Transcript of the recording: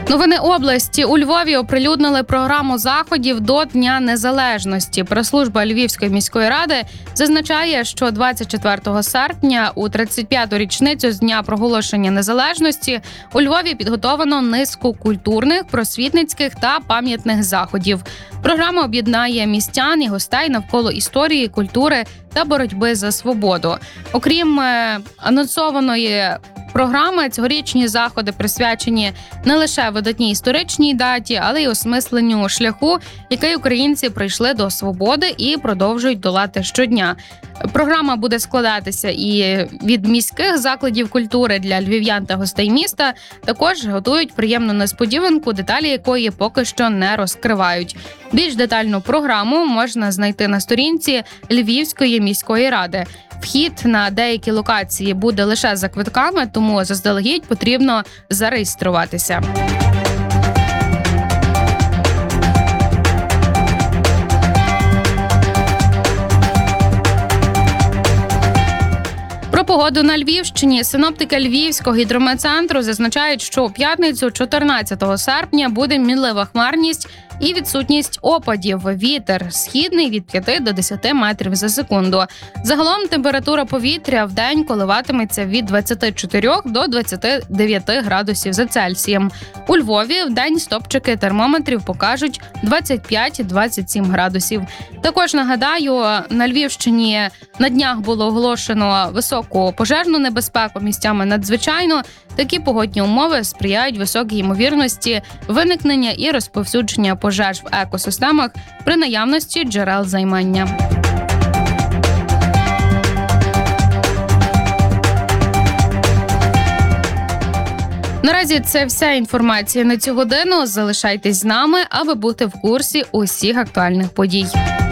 Новини області. У Львові оприлюднили програму заходів до Дня Незалежності. Прес-служба Львівської міської ради зазначає, що 24 серпня у 35-ту річницю з Дня проголошення незалежності у Львові підготовлено низку культурних, просвітницьких та пам'ятних заходів. Програма об'єднає містян і гостей навколо історії, культури та боротьби за свободу. Окрім анонсованої програми, цьогорічні заходи присвячені не лише видатній історичній даті, але й осмисленню шляху, який українці пройшли до свободи і продовжують долати щодня. Програма буде складатися і від міських закладів культури для львів'ян та гостей міста. Також готують приємну несподіванку, деталі якої поки що не розкривають. Більш детальну програму можна знайти на сторінці Львівської міської ради. Вхід на деякі локації буде лише за квитками, тому заздалегідь потрібно зареєструватися. Про погоду на Львівщині. Синоптики Львівського гідрометцентру зазначають, що у п'ятницю 14 серпня буде мінлива хмарність і відсутність опадів. Вітер східний від 5 до 10 метрів за секунду. Загалом температура повітря в день коливатиметься від 24 до 29 градусів за Цельсієм. У Львові в день стопчики термометрів покажуть 25-27 градусів. Також нагадаю, на Львівщині на днях було оголошено високу пожежну небезпеку, місцями надзвичайно. Такі погодні умови сприяють високій ймовірності виникнення і розповсюдження пожеж в екосистемах при наявності джерел займання. Наразі це вся інформація на цю годину. Залишайтесь з нами, аби бути в курсі усіх актуальних подій.